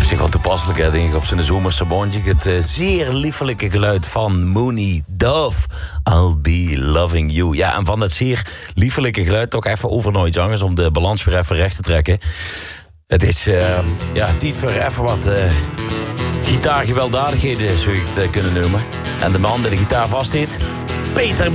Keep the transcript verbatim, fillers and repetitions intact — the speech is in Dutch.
op zich wel toepasselijk, hè, denk ik, op zijn zomerse bondje. Het uh, zeer liefelijke geluid van Mooney Dove. I'll be loving you. Ja, en van dat zeer liefelijke geluid toch even over Nooit Zangers om de balans weer even recht te trekken. Het is uh, ja, tijd voor even wat uh, gitaargewelddadigheden, zou je het uh, kunnen noemen. En de man die de gitaar vasthoudt, Peter